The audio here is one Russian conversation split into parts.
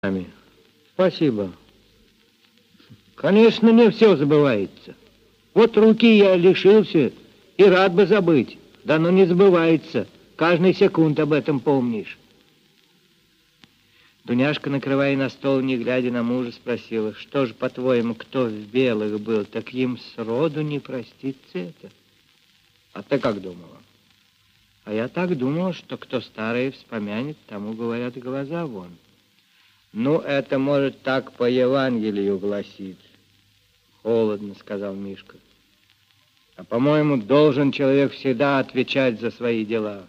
Спасибо. Конечно, не все забывается. Вот руки я лишился и рад бы забыть. Да но не забывается. Каждый секунд об этом помнишь. Дуняшка, накрывая на стол, не глядя на мужа, спросила: что же, по-твоему, кто в белых был, так им сроду не простится это? А ты как думала? А я так думала, что кто старое вспомянет, тому, говорят, глаза вон. Ну, это может так по Евангелию гласит. Холодно, сказал Мишка. А по-моему, должен человек всегда отвечать за свои дела.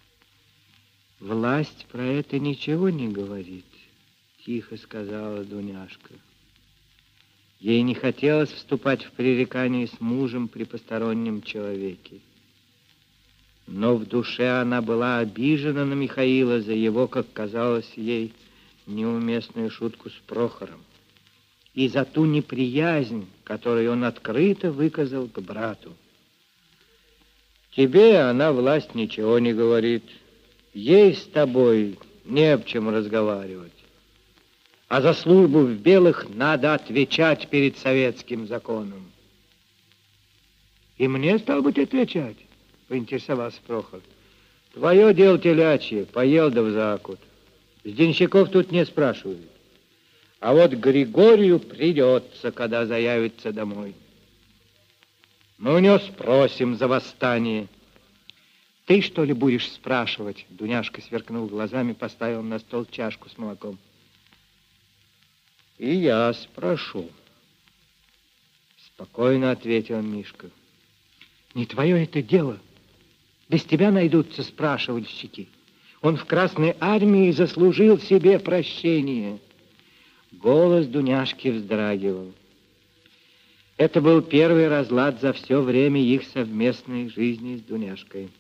Власть про это ничего не говорит, тихо сказала Дуняшка. Ей не хотелось вступать в пререкание с мужем при постороннем человеке. Но в душе она была обижена на Михаила за его, как казалось ей, неуместную шутку с Прохором и за ту неприязнь, которую он открыто выказал к брату. Тебе она, власть, ничего не говорит. Ей с тобой не об чем разговаривать. А за службу в белых надо отвечать перед советским законом. И мне, стал быть, отвечать, поинтересовался Прохор. Твое дело телячье, поел да в закут. С денщиков тут не спрашивают. А вот Григорию придется, когда заявится домой. Мы у него спросим за восстание. Ты, что ли, будешь спрашивать? Дуняшка, сверкнул глазами, поставил на стол чашку с молоком. И я спрошу. Спокойно ответил Мишка. Не твое это дело. Без тебя найдутся спрашивальщики. Он в Красной армии заслужил себе прощение. Голос Дуняшки вздрагивал. Это был первый разлад за все время их совместной жизни с Дуняшкой.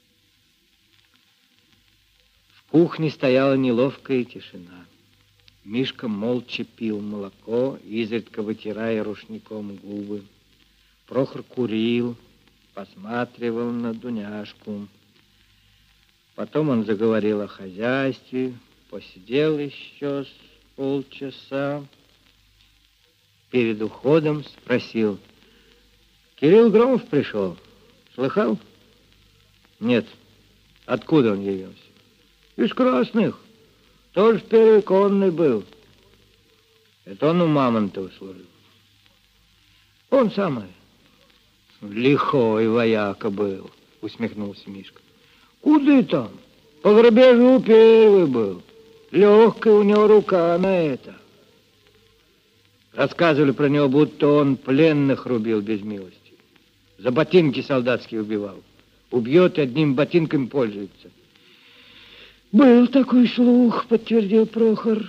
В кухне стояла неловкая тишина. Мишка молча пил молоко, изредка вытирая рушником губы. Прохор курил, посматривал на Дуняшку. Потом он заговорил о хозяйстве, посидел еще с полчаса. Перед уходом спросил: Кирилл Громов пришел? Слыхал? Нет. Откуда он явился? Из Красных. Тоже первый конный был. Это он у Мамонтова служил. Он самый. Лихой вояка был, усмехнулся Мишка. Куда там? По грабежу первый был. Легкая у него рука на это. Рассказывали про него, будто он пленных рубил без милости. За ботинки солдатские убивал. Убьет и одним ботинком пользуется. Был такой слух, подтвердил Прохор.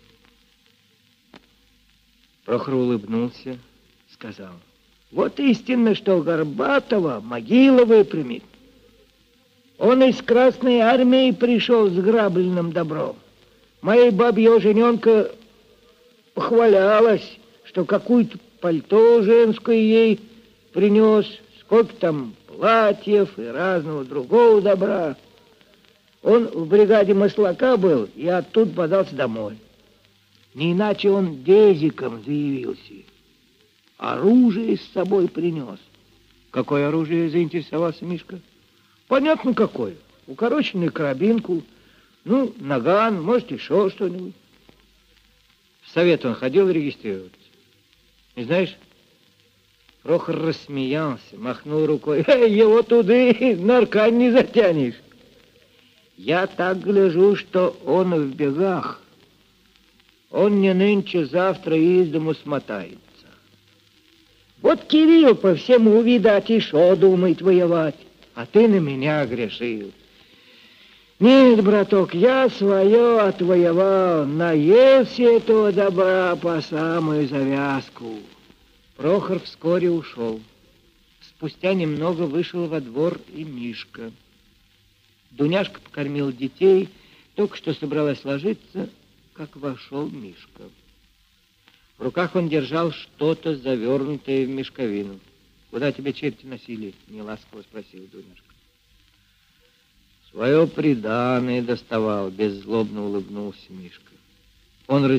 Прохор улыбнулся, сказал: вот истинно, что Горбатова могила выпрямит. Он из Красной армии пришел с грабленным добром. Моя бабья жененка похвалялась, что какую-то пальто женское ей принес, сколько там платьев и разного другого добра. Он в бригаде Маслака был и оттуда подался домой. Не иначе он дезиком заявился. Оружие с собой принес. Какое оружие, заинтересовался Мишка? Понятно, какое. Укороченную карабинку, ну, наган, может, еще что-нибудь. В совет он ходил регистрироваться. Не знаешь? Прохор рассмеялся, махнул рукой. Его туды наркань не затянешь. Я так гляжу, что он в бегах. Он не нынче-завтра из дому смотается. Вот Кирилл по всему, видать, и шо думает воевать, а ты на меня грешил. Нет, браток, я свое отвоевал, наелся этого добра по самую завязку. Прохор вскоре ушел. Спустя немного вышел во двор и Мишка. Дуняшка покормила детей, только что собралась ложиться, как вошел Мишка. В руках он держал что-то, завернутое в мешковину. Куда тебя черти носили? Неласково спросила Дуняшка. Свое приданое доставал, беззлобно улыбнулся Мишка. Он